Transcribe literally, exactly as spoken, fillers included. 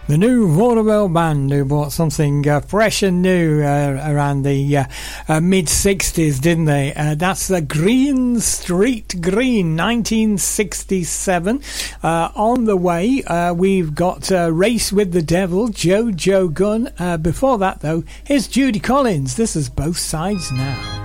The new Vaudeville Band, who brought something uh, fresh and new uh, around the uh, uh, mid-sixties, didn't they? Uh, that's the Green Street Green, nineteen sixty-seven. Uh, on the way, uh, we've got uh, Race with the Devil, Jojo Gunn. Uh, before that, though, here's Judy Collins. This is Both Sides Now.